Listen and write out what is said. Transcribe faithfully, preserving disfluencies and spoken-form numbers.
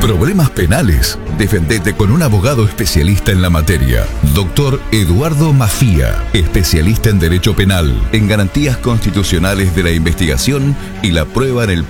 Problemas penales. Defendete con un abogado especialista en la materia. Doctor Eduardo Mafía, especialista en Derecho Penal, en garantías constitucionales de la investigación y la prueba en el